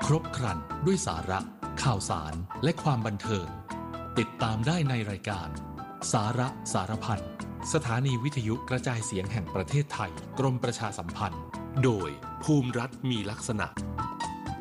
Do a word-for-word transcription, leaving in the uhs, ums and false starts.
ครบครันด้วยสาระข่าวสารและความบันเทิงติดตามได้ในรายการสาระสารพันสถานีวิทยุกระจายเสียงแห่งประเทศไทยกรมประชาสัมพันธ์โดยภูมิรัฐมีลักษณะ